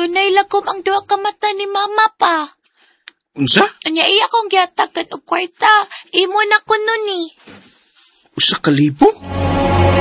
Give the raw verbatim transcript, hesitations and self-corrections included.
Dunay lagom ang duha ka mata ni mama pa. Unsa? Anya iya kong giatagan og kwarta. Imo na kuno ni. Usa ka libo?